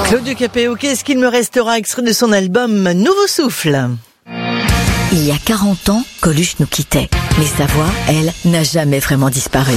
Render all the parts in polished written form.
Claudio Capéo, qu'est-ce qu'il me restera, extrait de son album Nouveau Souffle. Il y a 40 ans, Coluche nous quittait. Mais sa voix, elle, n'a jamais vraiment disparu.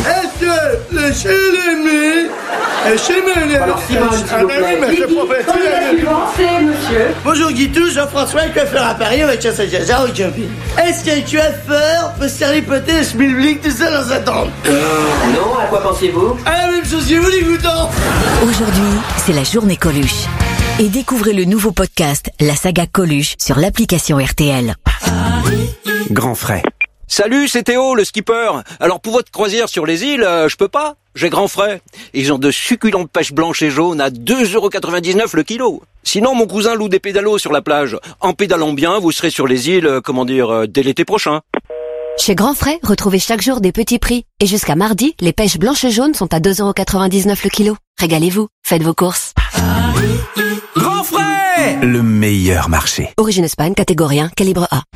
Bonjour Guitou, Jean-François, coiffeur à Paris, on va chasser à Jaja au camping. Est-ce qu'un coiffeur peut se faire lipoter le schmilblick tout seul dans sa tente? Non, à quoi pensez-vous? À la même chose que vous, les goutons. Aujourd'hui, c'est la journée Coluche. Et découvrez le nouveau podcast, la saga Coluche, sur l'application RTL. Grand frais. Salut, c'est Théo, le skipper. Alors pour votre croisière sur les îles, je peux pas. J'ai grand frais. Ils ont de succulentes pêches blanches et jaunes à 2,99€ le kilo. Sinon, mon cousin loue des pédalos sur la plage. En pédalant bien, vous serez sur les îles, dès l'été prochain. Chez Grand Frais, retrouvez chaque jour des petits prix. Et jusqu'à mardi, les pêches blanches et jaunes sont à 2,99€ le kilo. Régalez-vous, faites vos courses. Grand frais, le meilleur marché. Origine Espagne, catégorie 1, calibre A.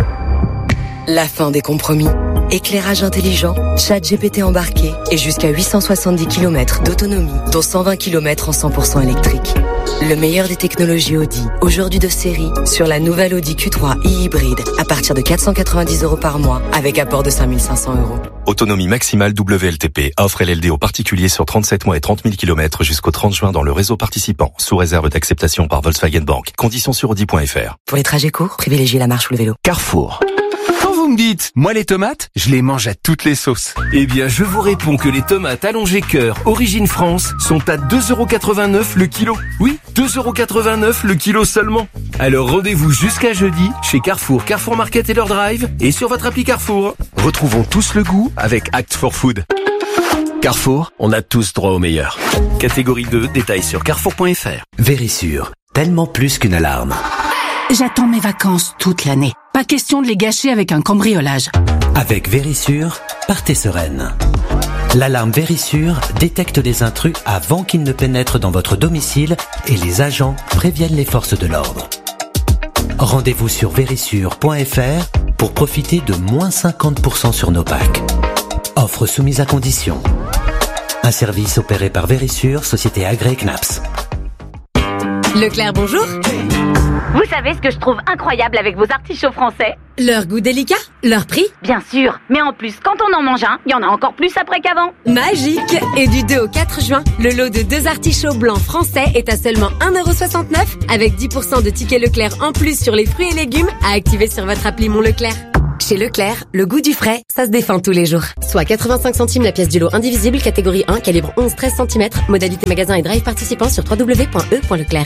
La fin des compromis. Éclairage intelligent, ChatGPT embarqué et jusqu'à 870 km d'autonomie, dont 120 km en 100% électrique. Le meilleur des technologies Audi, aujourd'hui de série, sur la nouvelle Audi Q3 e-hybride, à partir de 490€ par mois, avec apport de 5 500€. Autonomie maximale WLTP. Offre LLD aux particuliers sur 37 mois et 30 000 km jusqu'au 30 juin dans le réseau participant, sous réserve d'acceptation par Volkswagen Bank. Conditions sur Audi.fr. Pour les trajets courts, privilégiez la marche ou le vélo. Carrefour. Vous me dites, moi les tomates, je les mange à toutes les sauces. Eh bien, je vous réponds que les tomates allongées cœur Origine France sont à 2,89€ le kilo. Oui, 2,89€ le kilo seulement. Alors rendez-vous jusqu'à jeudi chez Carrefour, Carrefour Market et leur drive et sur votre appli Carrefour. Retrouvons tous le goût avec Act for Food. Carrefour, on a tous droit au meilleur. Catégorie 2, détails sur carrefour.fr. Vérissure, tellement plus qu'une alarme. J'attends mes vacances toute l'année. Pas question de les gâcher avec un cambriolage. Avec Vérissure, partez sereine. L'alarme Vérissure détecte les intrus avant qu'ils ne pénètrent dans votre domicile et les agents préviennent les forces de l'ordre. Rendez-vous sur vérissure.fr pour profiter de moins 50% sur nos packs. Offre soumise à condition. Un service opéré par Vérissure, société agréée CNAPS. Leclerc, bonjour. Vous savez ce que je trouve incroyable avec vos artichauts français? Leur goût délicat, leur prix? Bien sûr, mais en plus, quand on en mange un, il y en a encore plus après qu'avant. Magique! Et du 2 au 4 juin, le lot de 2 artichauts blancs français est à seulement 1,69€ avec 10% de tickets Leclerc en plus sur les fruits et légumes à activer sur votre appli Mon Leclerc. Chez Leclerc, le goût du frais, ça se défend tous les jours. Soit 85 centimes la pièce du lot indivisible, catégorie 1, calibre 11-13 cm, modalité magasin et drive participant sur www.e.leclerc.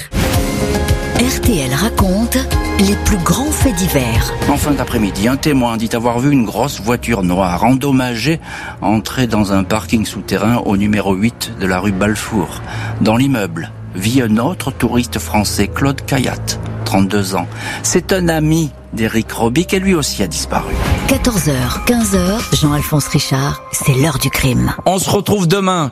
RTL raconte les plus grands faits divers. En fin d'après-midi, un témoin dit avoir vu une grosse voiture noire endommagée entrer dans un parking souterrain au numéro 8 de la rue Balfour. Dans l'immeuble vit un autre touriste français, Claude Cayat, 32 ans. C'est un ami d'Éric Robic et lui aussi a disparu. 14h, 15h, Jean-Alphonse Richard, c'est l'heure du crime. On se retrouve demain.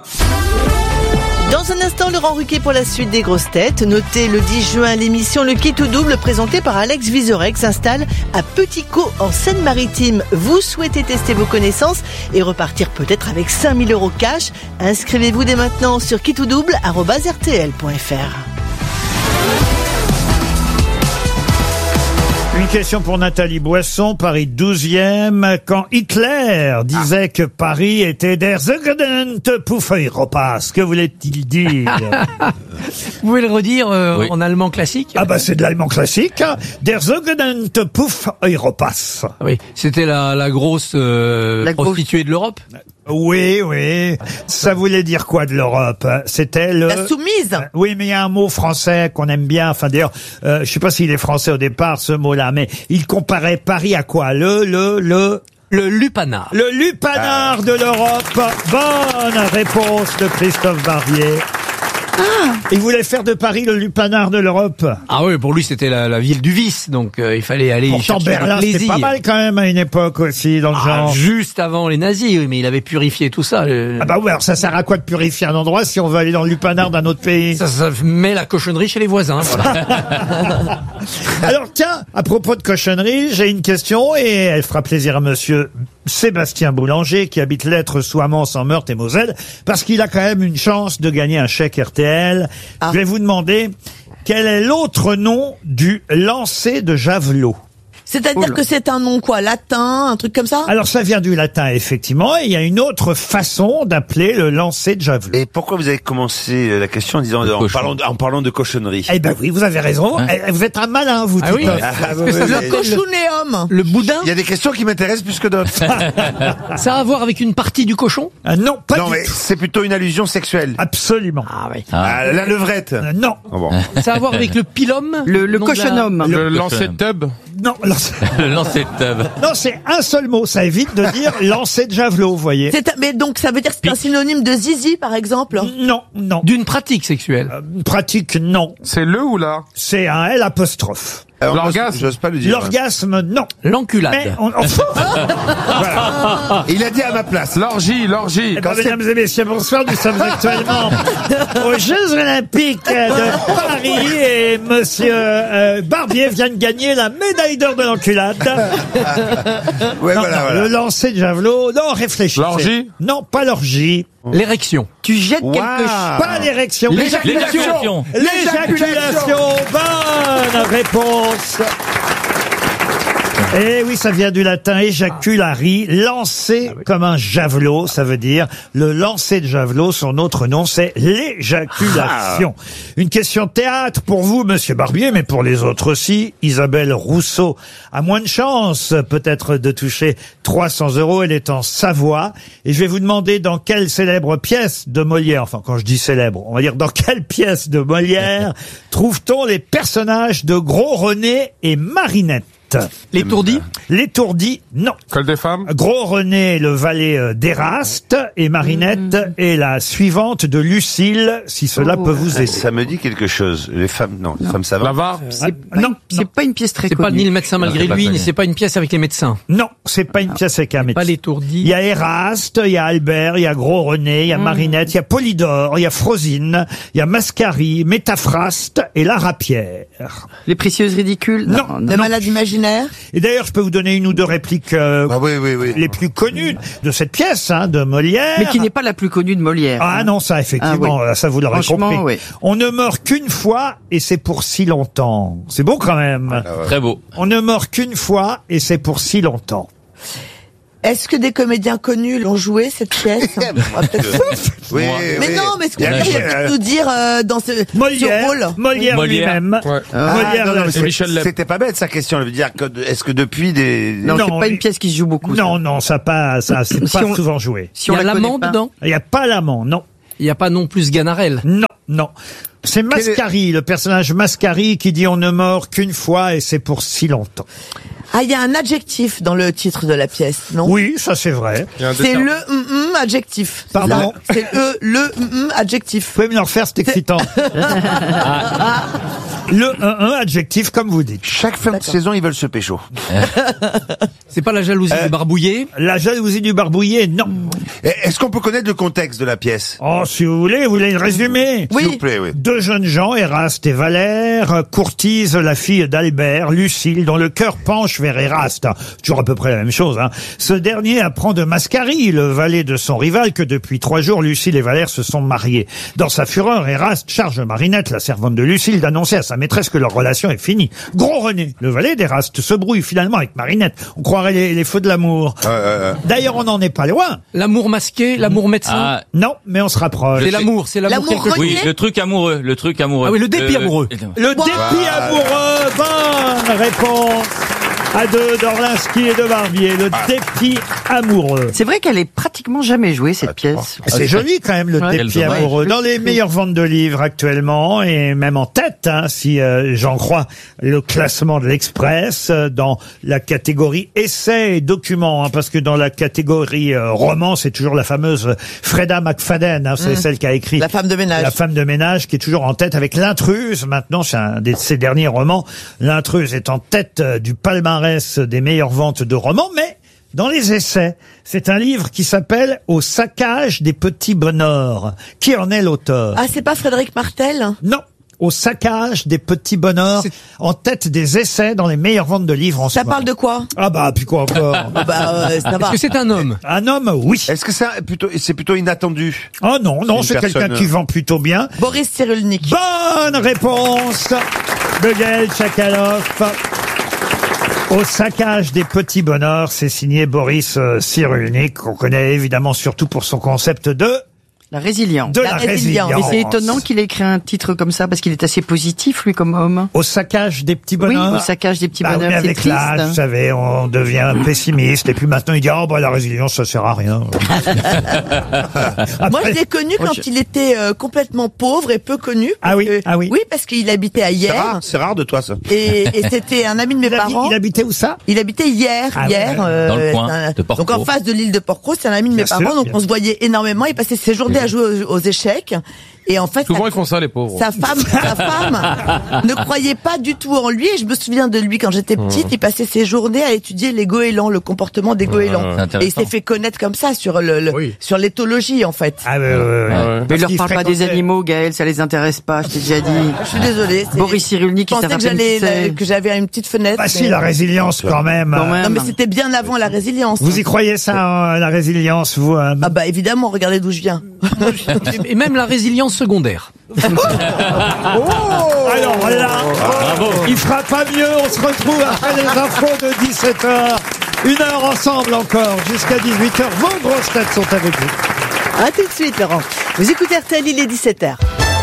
Dans un instant, Laurent Ruquier pour la suite des grosses têtes. Notez le 10 juin, l'émission Le Kit ou Double présentée par Alex Vizorek s'installe à Petit-Caux en Seine-Maritime. Vous souhaitez tester vos connaissances et repartir peut-être avec 5 000 € cash? Inscrivez-vous dès maintenant sur kitoudoudouble@rtl.fr. Une question pour Nathalie Boisson, Paris 12e. Quand Hitler disait que Paris était der sogenannte Puff-Europas, que voulait-il dire? Vous pouvez le redire oui. En allemand classique? Ah bah c'est de l'allemand classique. Hein. Der sogenannte Puff-Europas. Oui, c'était la grosse prostituée de l'Europe. Oui, oui. Ça voulait dire quoi de l'Europe? C'était la soumise. Oui, mais il y a un mot français qu'on aime bien. Enfin, d'ailleurs, je sais pas s'il est français au départ, ce mot-là, mais il comparait Paris à quoi? Le lupanar. Le lupanar de l'Europe. Bonne réponse de Christophe Barbier. Ah, il voulait faire de Paris le lupanar de l'Europe. Ah oui, pour lui c'était la ville du vice, donc il fallait aller y chercher Berlin, le plaisir. c'était pas mal quand même à une époque aussi dans le genre. Juste avant les nazis, oui, mais il avait purifié tout ça. Ah bah oui, alors ça sert à quoi de purifier un endroit si on veut aller dans le lupanar d'un autre pays? Ça met la cochonnerie chez les voisins. Voilà. Alors tiens, à propos de cochonnerie, j'ai une question et elle fera plaisir à monsieur Sébastien Boulanger, qui habite Lettres sous Amance en Meurthe-et-Moselle, parce qu'il a quand même une chance de gagner un chèque RTL. Je vais vous demander quel est l'autre nom du lancer de javelot. C'est-à-dire que c'est un nom quoi, latin, un truc comme ça? Alors ça vient du latin effectivement, et il y a une autre façon d'appeler le lancer de javelot. Et pourquoi vous avez commencé la question en disant en parlant de cochonnerie? Eh ben oui, vous avez raison. Vous êtes un malin, vous. Ah oui. Le cochonéum. Le boudin. Il y a des questions qui m'intéressent plus que d'autres. Ça a à voir avec une partie du cochon? Non, pas non, du mais tout. c'est plutôt une allusion sexuelle. Absolument. Ah oui. La levrette. Non. Oh bon. Ça a à voir avec le pilum? Le cochonome. Le lancer de tub? Non, Le lancer de tub. non, c'est un seul mot. Ça évite de dire lancer de javelot, vous voyez. Mais donc ça veut dire que c'est un synonyme de zizi, par exemple? Non, non. D'une pratique sexuelle? Pratique, non. C'est le ou la? C'est un L apostrophe. L'orgasme? J'ose pas le dire. L'orgasme, non. L'enculade. Mais Voilà. Il a dit à ma place. L'orgie. Eh ben, mesdames et messieurs, bonsoir. Nous sommes actuellement aux Jeux Olympiques de Paris et monsieur Barbier vient de gagner la médaille d'or de l'enculade. Ouais, Non, voilà. Le lancer de javelot. Non, réfléchissez. L'orgie? Non, pas l'orgie. L'érection. Tu jettes quelque chose. Pas l'érection. L'éjaculation. L'éjaculation. Bonne réponse. Eh oui, ça vient du latin éjaculari, lancer comme un javelot, ça veut dire le lancer de javelot, son autre nom c'est l'éjaculation. Une question théâtre pour vous, monsieur Barbier, mais pour les autres aussi. Isabelle Rousseau a moins de chance peut-être de toucher 300 €, elle est en Savoie, et je vais vous demander dans quelle célèbre pièce de Molière, enfin quand je dis célèbre, on va dire dans quelle pièce de Molière trouve-t-on les personnages de Gros René et Marinette? L'étourdi? L'étourdi, non. Col des femmes? Gros René, le valet d'Éraste, et Marinette est la suivante de Lucile, si cela peut vous aider. Ça me dit quelque chose. Les femmes, non. Les femmes, ça va. L'avare? Non, C'est pas une pièce très C'est connue. pas ni le médecin malgré Non, lui, c'est pas ni connu. c'est pas une pièce avec les médecins. non, c'est pas une pièce avec un médecin. Pas l'étourdi. Il y a Éraste, il y a Albert, il y a Gros René, il y a Marinette, il y a Polydore, il y a Frosine, il y a Mascari, Métaphraste et la Rapière. Les précieuses ridicules? Non, Le malade imaginaire? Et d'ailleurs, je peux vous donner une ou deux répliques oui. les plus connues de cette pièce, de Molière. Mais qui n'est pas la plus connue de Molière. Ah non, ça effectivement, ça vous l'aurez Franchement, compris. oui. On ne meurt qu'une fois et c'est pour si longtemps. C'est beau quand même. Très beau. On ne meurt qu'une fois et c'est pour si longtemps. Est-ce que des comédiens connus l'ont joué, cette pièce? On va peut-être- Oui, Mais oui. non, mais est-ce que Il y a vous Michel, pouvez nous dire dans ce rôle? Molière lui-même. Ouais. Molière, non, là, mais c'est- Michel Leb. C'était pas bête sa question. Elle veut dire que est-ce que depuis des Non, Non, c'est pas une pièce qui se joue beaucoup. Non, non, ça c'est Si pas on- souvent joué. Si Il y on a la connaît l'amant pas. dedans? Il n'y a pas l'amant, non. Il n'y a pas non plus Ganarelle? Non, non. C'est Mascari, le personnage Mascari qui dit on ne meurt qu'une fois et c'est pour si longtemps. Ah, il y a un adjectif dans le titre de la pièce, non? Oui, ça c'est vrai. C'est le adjectif. C'est Pardon? ça C'est le adjectif. Vous pouvez me le refaire, c'est excitant. Le adjectif, comme vous dites. Chaque fin de saison, ils veulent se pécho. C'est pas la jalousie du barbouillé? La jalousie du barbouillé, non. Est-ce qu'on peut connaître le contexte de la pièce? Oh, si vous voulez le résumer. S'il vous plaît, oui. Deux jeunes gens, Éraste et Valère, courtisent la fille d'Albert, Lucile, dont le cœur penche vers Éraste. Toujours à peu près la même chose, hein. Ce dernier apprend de Mascari, le valet de son rival, que depuis 3 jours, Lucile et Valère se sont mariés. Dans sa fureur, Éraste charge Marinette, la servante de Lucile, d'annoncer à sa maîtresse que leur relation est finie. Gros René, le valet d'Éraste, se brouille finalement avec Marinette. On croirait les feux de l'amour. D'ailleurs, on n'en est pas loin. L'amour masqué, l'amour médecin? Non, mais on se rapproche. C'est l'amour quelque chose. Oui, le truc amoureux. Ah oui, le dépit amoureux. Le dépit amoureux, bonne réponse à deux d'Orlinski et de Barbier, le dépit amoureux. C'est vrai qu'elle est pratiquement jamais jouée, cette pièce. C'est joli quand même, le dépit amoureux. Dans les meilleures ventes de livres actuellement, et même en tête, si j'en crois le classement de l'Express, dans la catégorie essais et documents, parce que dans la catégorie roman, c'est toujours la fameuse Freda McFadden, c'est celle qui a écrit La femme de ménage. La femme de ménage, qui est toujours en tête avec L'Intruse. Maintenant, c'est un de ses derniers romans. L'Intruse est en tête du palmarès des meilleures ventes de romans, mais dans les essais, c'est un livre qui s'appelle Au saccage des petits bonheurs. Qui en est l'auteur? Ah, c'est pas Frédéric Martel? Non. au saccage des petits bonheurs, en tête des essais dans les meilleures ventes de livres en ce moment. Ça parle de quoi? Ah bah, puis quoi encore? Ça va. Est-ce que c'est un homme? Un homme, oui. Est-ce que c'est plutôt inattendu? Oh non, c'est quelqu'un qui vend plutôt bien. Boris Cyrulnik. Bonne réponse de Gaël Tchakaloff. Au saccage des petits bonheurs, c'est signé Boris Cyrulnik, qu'on connaît évidemment surtout pour son concept de... La résilience. De la résilience. Mais c'est étonnant qu'il ait écrit un titre comme ça, parce qu'il est assez positif, lui, comme homme. Au saccage des petits bonheurs. Oui, au saccage des petits bonheurs, mais c'est avec triste. l'âge, vous savez, on devient pessimiste. Et puis maintenant, il dit, la résilience, ça sert à rien. Moi, je l'ai connu quand il était complètement pauvre et peu connu. Ah oui, Oui, parce qu'il habitait à Hyères. C'est rare de toi, ça. Et c'était un ami de mes parents. Il habitait où ça? Il habitait Hyères. Ah Hyères, dans le coin de Porquerolles. donc en face de l'île de Porquerolles, c'est un ami de mes parents. Donc on se voyait énormément. Il passait ses journées à jouer aux échecs. Et en fait, Souvent, ils font ça, les pauvres. Sa femme ne croyait pas du tout en lui. Et je me souviens de lui quand j'étais petite. Il passait ses journées à étudier les goélands, le comportement des goélands. Et il s'est fait connaître comme ça sur sur l'éthologie, en fait. Ah, Mais leur parle pas des animaux, Gaël, ça les intéresse pas, je t'ai déjà dit. Je suis désolée. Boris Cyrulnik, je pensais que j'avais une petite fenêtre. Bah si, la résilience quand même. Non, mais c'était bien avant la résilience. Vous y croyez ça, la résilience, vous? Ah bah évidemment, regardez d'où je viens. Et même la résilience secondaire. Alors là, il fera pas mieux. On se retrouve après les infos de 17h. 1 heure ensemble encore, jusqu'à 18h. Vos grosses têtes sont avec vous. À tout de suite, Laurent. Vous écoutez RTL, il est 17h.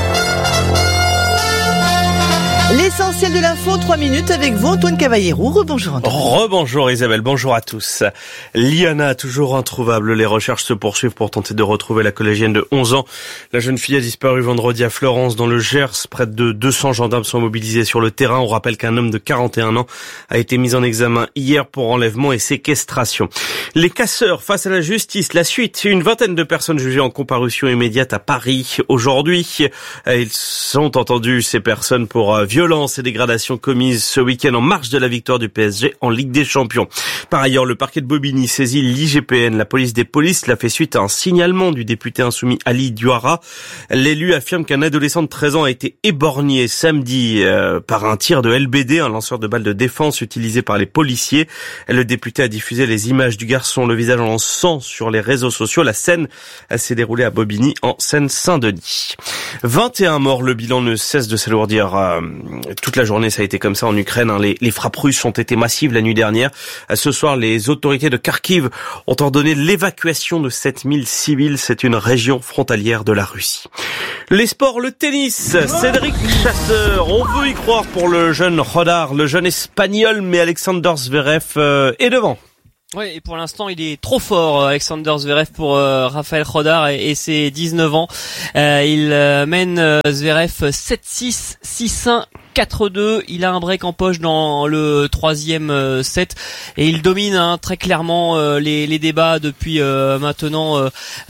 L'essentiel de l'info, 3 minutes avec vous, Antoine Cavallero. Rebonjour Antoine. Rebonjour Isabelle, bonjour à tous. Liana, toujours introuvable. Les recherches se poursuivent pour tenter de retrouver la collégienne de 11 ans. La jeune fille a disparu vendredi à Florence, dans le Gers. Près de 200 gendarmes sont mobilisés sur le terrain. On rappelle qu'un homme de 41 ans a été mis en examen hier pour enlèvement et séquestration. Les casseurs face à la justice. La suite, une vingtaine de personnes jugées en comparution immédiate à Paris aujourd'hui. Ils sont entendus, ces personnes, pour violence et dégradation commises ce week-end en marge de la victoire du PSG en Ligue des Champions. Par ailleurs, le parquet de Bobigny saisit l'IGPN. La police des polices l'a fait suite à un signalement du député insoumis Ali Diouara. L'élu affirme qu'un adolescent de 13 ans a été éborgné samedi par un tir de LBD, un lanceur de balles de défense utilisé par les policiers. Le député a diffusé les images du garçon, le visage en sang, sur les réseaux sociaux. La scène s'est déroulée à Bobigny, en Seine-Saint-Denis. 21 morts, le bilan ne cesse de s'alourdir. Toute la journée, ça a été comme ça en Ukraine. Les frappes russes ont été massives la nuit dernière. Ce soir, les autorités de Kharkiv ont ordonné l'évacuation de 7000 civils. C'est une région frontalière de la Russie. Les sports, le tennis. Cédric Chasseur. On veut y croire pour le jeune Rodar, le jeune espagnol, mais Alexander Zverev est devant. Oui, et pour l'instant, il est trop fort, Alexander Zverev, pour Rafael Rodar et ses 19 ans. Il mène Zverev 7-6, 6-1, 4-2. Il a un break en poche dans le 3e set et il domine très clairement les débats depuis maintenant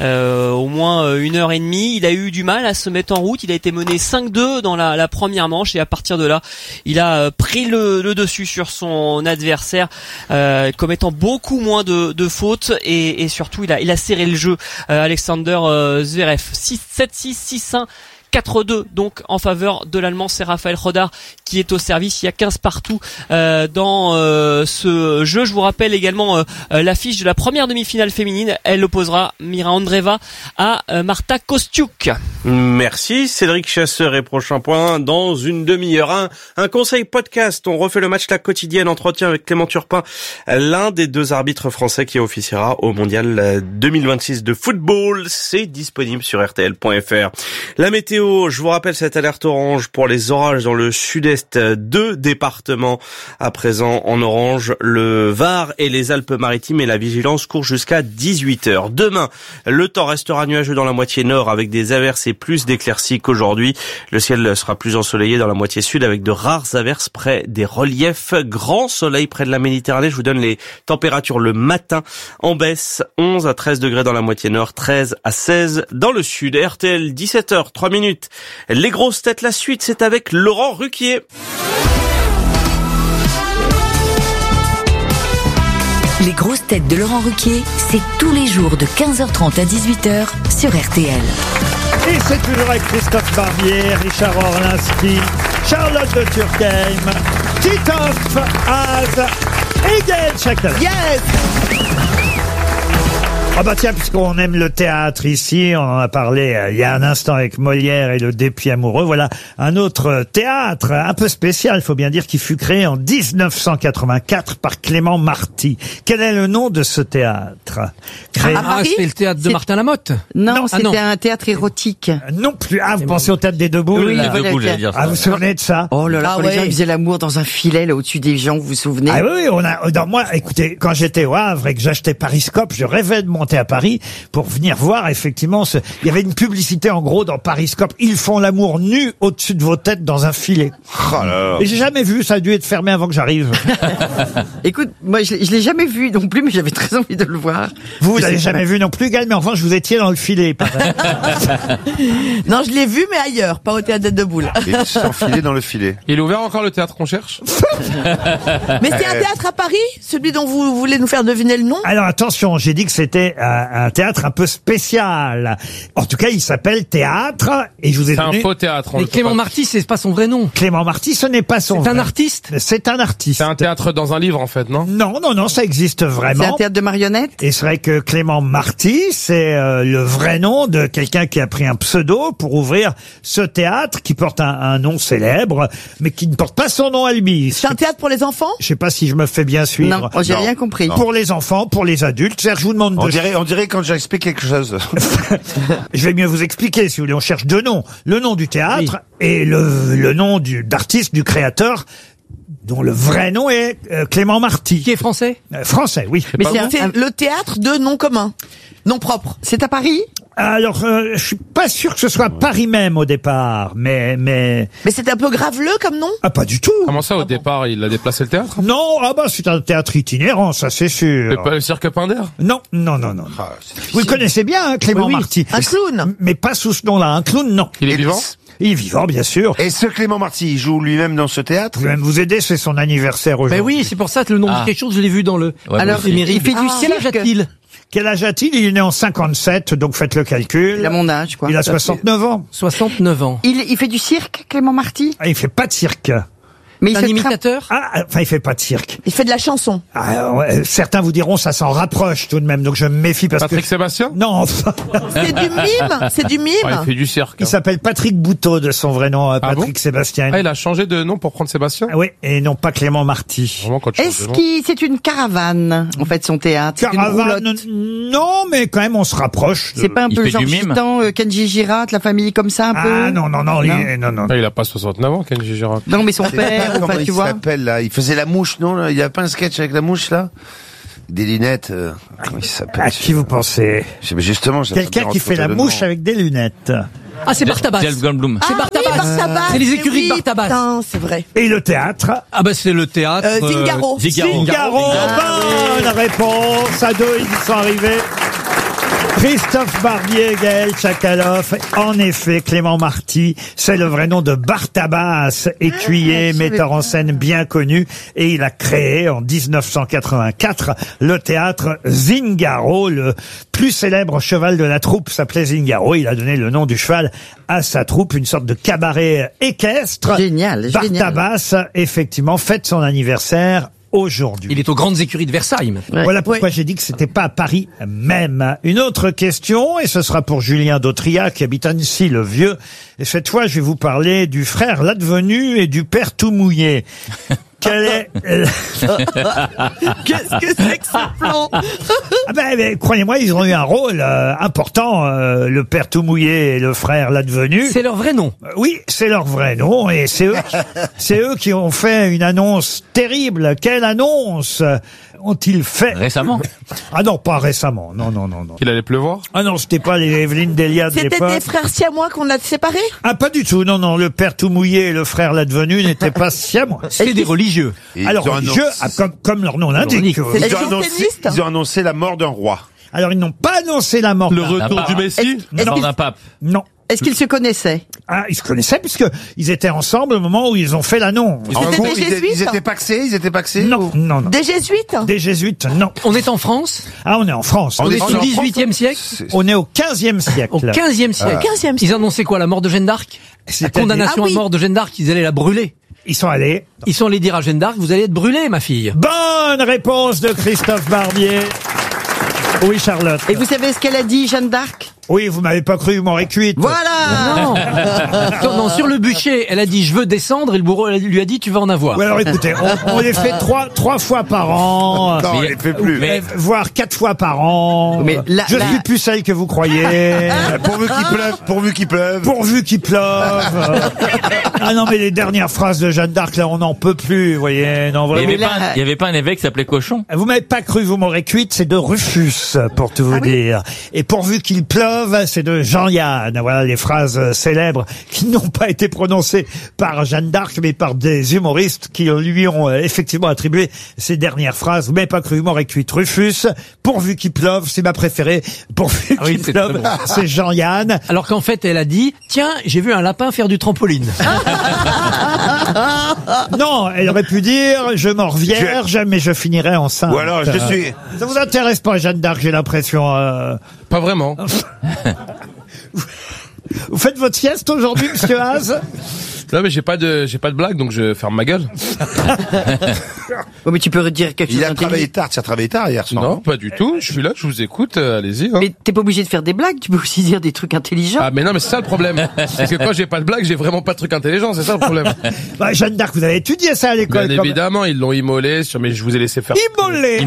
au moins 1h30. Il a eu du mal à se mettre en route. Il a été mené 5-2 dans la première manche et à partir de là, il a pris le dessus sur son adversaire, commettant beaucoup moins de fautes et surtout il a serré le jeu. Alexander Zverev 7-6, 6-1, 4-2 donc en faveur de l'Allemand. C'est Rafael Rodar qui est au service. Il y a 15 partout dans ce jeu. Je vous rappelle également l'affiche de la première demi-finale féminine. Elle opposera Mira Andreeva à Marta Kostyuk. Merci Cédric Chasseur, et prochain point dans une demi-heure. Un conseil podcast. On refait le match La Quotidienne, entretien avec Clément Turpin, l'un des 2 arbitres français qui officiera au Mondial 2026 de football. C'est disponible sur rtl.fr. La météo, je vous rappelle cette alerte orange pour les orages dans le sud-est. 2 départements à présent en orange, le Var et les Alpes-Maritimes, et la vigilance court jusqu'à 18h. Demain, le temps restera nuageux dans la moitié nord avec des averses et plus d'éclaircies qu'aujourd'hui. Le ciel sera plus ensoleillé dans la moitié sud avec de rares averses près des reliefs. Grand soleil près de la Méditerranée. Je vous donne les températures le matin en baisse. 11 à 13 degrés dans la moitié nord, 13 à 16 dans le sud. RTL, 17h, 3 minutes. Les grosses têtes, la suite, c'est avec Laurent Ruquier. Les grosses grosses têtes de Laurent Ruquier, c'est tous les jours de 15h30 à 18h sur RTL. Et c'est toujours avec Christophe Barbier, Richard Orlinski, Charlotte de Turckheim, Titoff, Az et Gaël Chakaloff. Yes! Ah bah tiens, puisqu'on aime le théâtre ici, on en a parlé il y a un instant avec Molière et le Dépit amoureux, voilà un autre théâtre un peu spécial, il faut bien dire, qui fut créé en 1984 par Clément Marty. Quel est le nom de ce théâtre? C'est le théâtre de Martin Lamotte. Non, c'était un théâtre érotique. Non plus. Ah, vous pensez au théâtre des Deux Boules? Oui, là. Deux Boules, j'allais dire ça. Ah, vous vous souvenez de ça? Oh là là, quand les gens faisaient l'amour dans un filet, là, au-dessus des gens, vous vous souvenez? Ah oui, moi, écoutez, quand j'étais au Havre et que j'achetais Pariscope, je rêvais de monter à Paris pour venir voir, effectivement, il y avait une publicité, en gros, dans Pariscope. Ils font l'amour nu au-dessus de vos têtes dans un filet. Oh là là. Et j'ai jamais vu, ça a dû être fermé avant que j'arrive. Écoute, moi, je l'ai jamais vu non plus, mais j'avais très envie de le voir. Vous l'avez jamais vu non plus, Gaël, mais enfin, je vous étiez dans le filet. Non, je l'ai vu, mais ailleurs, pas au théâtre des Deux Boules. Il s'est enfilé dans le filet. Il est ouvert encore le théâtre qu'on cherche? Mais c'est un théâtre à Paris, celui dont vous voulez nous faire deviner le nom? Alors attention, j'ai dit que c'était un théâtre un peu spécial. En tout cas, il s'appelle Théâtre, et je vous ai donné... C'est un faux théâtre. Mais Clément Marty, c'est pas son vrai nom. Clément Marty, ce n'est pas son vrai. C'est un artiste? C'est un artiste. C'est un théâtre dans un livre, en fait, non? Non, ça existe vraiment. C'est un théâtre de marionnettes? Et c'est vrai que Clément Marty, c'est le vrai nom de quelqu'un qui a pris un pseudo pour ouvrir ce théâtre qui porte un nom célèbre, mais qui ne porte pas son nom à lui. C'est un théâtre pour les enfants? Je sais pas si je me fais bien suivre. Non, j'ai rien compris. Pour les enfants, pour les adultes. Je vous demande On dirait quand j'explique quelque chose. Je vais mieux vous expliquer, si vous voulez. On cherche deux noms. Le nom du théâtre et le nom d'artiste, du créateur, dont le vrai nom est Clément Marty. Qui est français? Français, oui. Mais c'est le théâtre de nom commun. Nom propre. C'est à Paris? Alors, je suis pas sûr que ce soit à Paris même au départ, mais... Mais c'est un peu graveleux comme nom? Ah, pas du tout. Comment ça, au départ, il a déplacé le théâtre? Non, c'est un théâtre itinérant, ça c'est sûr. C'est pas le cirque Pinder? Non. Vous le connaissez bien, Clément Marty. Un clown? Mais pas sous ce nom-là. Un clown, non. Il est vivant? Il est vivant, bien sûr. Et ce Clément Marty, il joue lui-même dans ce théâtre? Je vais même vous aider, c'est son anniversaire aujourd'hui. Ben oui, c'est pour ça que le nom dit quelque chose, je l'ai vu dans le... Ouais, alors, il fait du cirque. Quel âge a-t-il? Quel âge a-t-il? Il est né en 57, donc faites le calcul. Il a mon âge, quoi. Il a 69 ans. 69 ans. Il fait du cirque, Clément Marty? Il fait pas de cirque. Mais un imitateur? Enfin, il fait pas de cirque. Il fait de la chanson. Certains vous diront, ça s'en rapproche tout de même, donc je me méfie parce Patrick Sébastien? Non. C'est du mime? C'est du mime? Il fait du cirque. Il s'appelle Patrick Bouteau de son vrai nom, Patrick bon Sébastien. Il a changé de nom pour prendre Sébastien? Oui, et non pas Clément Marty. Est-ce que c'est une caravane, en fait, son théâtre? Caravane? Non, mais quand même, on se rapproche. C'est pas un peu genre Gitan, Kenji Girac, la famille comme ça, un peu? Non. Il a pas 69 ans, Kenji Girac. Non, mais son père, enfin, tu vois. Là, il faisait la mouche, non? Il y a pas un sketch avec la mouche, là? Des lunettes, comment il s'appelle? À qui vous pensez? Justement, quelqu'un qui fait la mouche avec des lunettes. Ah, c'est Bartabas. Jeff Goldblum. C'est Bartabas. C'est les écuries de Bartabas. Putain, c'est vrai. Et le théâtre? Ah bah c'est le théâtre. Zingaro. Zingaro. Bonne réponse. À deux, ils sont arrivés. Christophe Barbier, Gaël Chakaloff. En effet, Clément Marty, c'est le vrai nom de Bartabas, écuyer, metteur en scène bien connu, et il a créé en 1984 le théâtre Zingaro. Le plus célèbre cheval de la troupe s'appelait Zingaro. Il a donné le nom du cheval à sa troupe, une sorte de cabaret équestre. Génial. Bartabas, effectivement, fête son anniversaire aujourd'hui. Il est aux grandes écuries de Versailles. Voilà pourquoi j'ai dit que c'était pas à Paris même. Une autre question, et ce sera pour Julien Dautriac, qui habite Annecy-le-Vieux. Et cette fois, je vais vous parler du frère l'advenu et du père tout mouillé. Quel est... Qu'est-ce que c'est que ce plan? Croyez-moi, ils ont eu un rôle important, le père tout mouillé et le frère l'advenu. C'est leur vrai nom? Oui, c'est leur vrai nom, et c'est eux qui ont fait une annonce terrible. Quelle annonce ont-ils fait? Récemment? Ah non, pas récemment. Non. Il allait pleuvoir? Ah non, c'était pas les Evelyne Delia de l'époque. C'était des frères siamois qu'on a séparés? Ah, pas du tout. Non. Le père tout mouillé et le frère l'advenu n'étaient pas siamois. C'est des religieux. Alors, religieux, comme leur nom l'indique. Ils ont annoncé la mort d'un roi. Alors, ils n'ont pas annoncé la mort Le retour du Messie? La mort d'un pape? Non. Est-ce qu'ils se connaissaient? Ah, ils se connaissaient puisque ils étaient ensemble au moment où ils ont fait l'annonce. Ils étaient paxés? Non, non, non. Des jésuites? Des jésuites, non. On est en France? Ah, on est en France. On est au 18e siècle? On est au 15e siècle. Au 15e siècle. 15e Ils annonçaient quoi? La mort de Jeanne d'Arc? La condamnation à mort de Jeanne d'Arc, ils allaient la brûler. Ils sont allés dire à Jeanne d'Arc, vous allez être brûlée, ma fille. Bonne réponse de Christophe Barbier. Oui, Charlotte. Et vous savez ce qu'elle a dit, Jeanne d'Arc? Oui, vous m'avez pas cru, vous m'aurez cuite. Voilà. Non, sur le bûcher, elle a dit, je veux descendre, et le bourreau lui a dit, tu vas en avoir. Ouais, alors écoutez, on les fait trois fois par an. Non, on les fait plus. Voire 4 fois par an. Mais je suis plus celle que vous croyez. Pourvu qu'il pleuve. Pourvu qu'il pleuve. Ah non, mais les dernières phrases de Jeanne d'Arc, là, on n'en peut plus, vous voyez. Non, il y avait pas un évêque qui s'appelait Cochon? Vous m'avez pas cru, vous m'aurez cuite, c'est de Rufus, pour tout vous dire. Et pourvu qu'il pleuve, c'est de Jean-Yann. Voilà les phrases célèbres qui n'ont pas été prononcées par Jeanne d'Arc, mais par des humoristes qui lui ont effectivement attribué ces dernières phrases. Vous m'avez pas cru, vous m'aurez cuite. Rufus, pourvu qu'il pleuve, c'est ma préférée. Pourvu qu'il pleuve, c'est Jean-Yann. Alors qu'en fait, elle a dit, tiens, j'ai vu un lapin faire du trampoline. Non, elle aurait pu dire, je mors vierge, mais je finirai enceinte. Ou alors, je suis... Ça vous intéresse pas, Jeanne d'Arc, j'ai l'impression. Pas vraiment. Vous faites votre sieste aujourd'hui, monsieur Haas? Non, mais j'ai pas de blague, donc je ferme ma gueule. Oh, mais tu peux dire quelque chose. Tu as travaillé tard hier soir. Non, pas du tout. Je suis là, je vous écoute, allez-y. Hein. Mais t'es pas obligé de faire des blagues, tu peux aussi dire des trucs intelligents. Ah, mais non, mais c'est ça le problème. Parce que quand j'ai pas de blague, j'ai vraiment pas de trucs intelligents, c'est ça le problème. Bah, Jeanne d'Arc, vous avez étudié ça à l'école. Bien évidemment, ils l'ont immolé, mais je vous ai laissé faire. Immolé.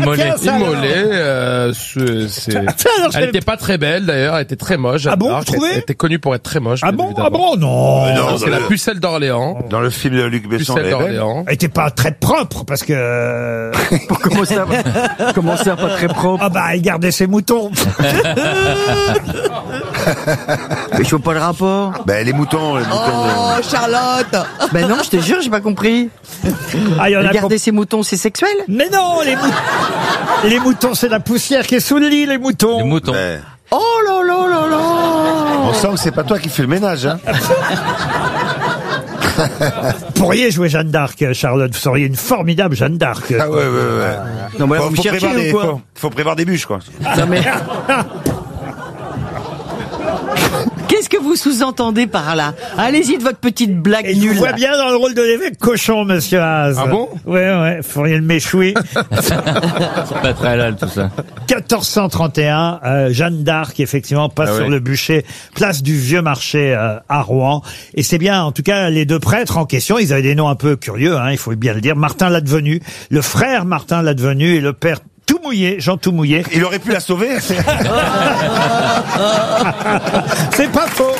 Elle était pas très belle d'ailleurs, elle était très moche. Ah bon, vous trouvez? Elle était connue pour être très moche. Ah bon, non. C'est la pucelle d'Orléans. Dans le film de Luc Besson, elle était pas très propre parce que. Comment ça, pas très propre? Ah bah, elle gardait ses moutons. Mais je vois pas le rapport. Ben les moutons. Oh, Charlotte. Ben non, je te jure, j'ai pas compris. Ah, il y en a garder ses moutons, c'est sexuel? Mais non, les moutons, c'est la poussière qui est sous le lit, les moutons. Les moutons. Oh là là là là. On sent que c'est pas toi qui fais le ménage, hein. Vous pourriez jouer Jeanne d'Arc, Charlotte. Vous seriez une formidable Jeanne d'Arc. Ah ouais. Non, mais vous cherchez ou quoi? Faut prévoir des bûches, quoi. Non, mais... Qu'est-ce que vous sous-entendez par là? Allez-y de votre petite blague nulle. Je vous vois bien dans le rôle de l'évêque Cochon, monsieur Haas. Ah bon? Ouais, vous feriez le méchoui. C'est pas très halal tout ça. 1431, Jeanne d'Arc, effectivement, passe sur le bûcher, place du Vieux Marché à Rouen. Et c'est bien, en tout cas, les deux prêtres en question, ils avaient des noms un peu curieux, hein, il faut bien le dire. Martin Ladvenu, le frère Martin Ladvenu et le père tout mouillé, Jean tout mouillé. Il aurait pu la sauver. C'est pas faux.